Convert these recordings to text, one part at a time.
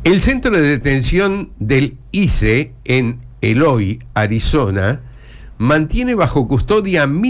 El centro de detención del ICE en Eloy, Arizona, mantiene bajo custodia a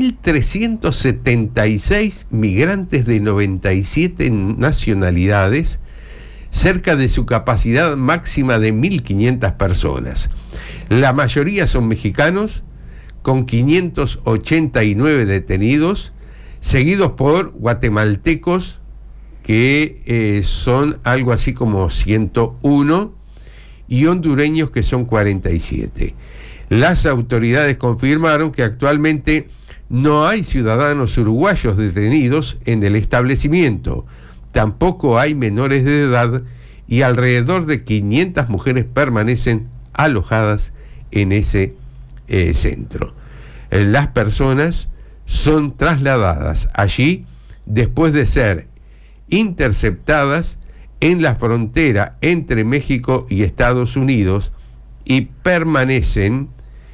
1.376 migrantes de 97 nacionalidades, cerca de su capacidad máxima de 1.500 personas. La mayoría son mexicanos, con 589 detenidos, seguidos por guatemaltecos, que son algo así como 101, y hondureños, que son 47. Las autoridades confirmaron que actualmente no hay ciudadanos uruguayos detenidos en el establecimiento, tampoco hay menores de edad, y alrededor de 500 mujeres permanecen alojadas en ese centro. Las personas son trasladadas allí después de ser interceptadas en la frontera entre México y Estados Unidos y permanecen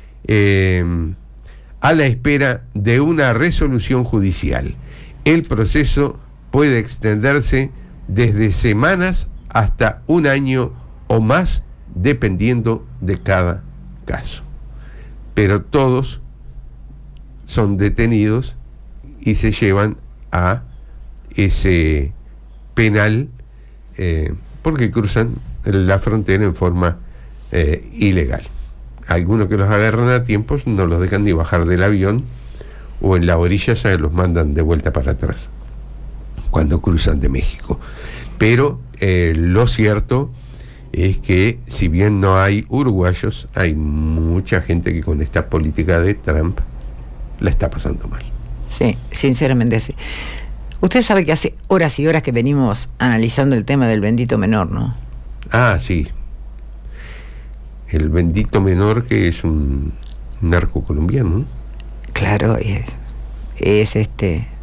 a la espera de una resolución judicial. El proceso puede extenderse desde semanas hasta un año o más, dependiendo de cada caso. Pero todos son detenidos y se llevan a ese penal porque cruzan la frontera en forma ilegal. Algunos que los agarran a tiempos no los dejan ni bajar del avión, o en la orilla ya los mandan de vuelta para atrás cuando cruzan de México. Pero lo cierto es que, si bien no hay uruguayos, hay mucha gente que con esta política de Trump la está pasando mal. Sí, sinceramente sí. Usted sabe que hace horas y horas que venimos analizando el tema del bendito menor, ¿no? Ah, sí. El bendito menor, que es un narco colombiano, ¿no? Claro, es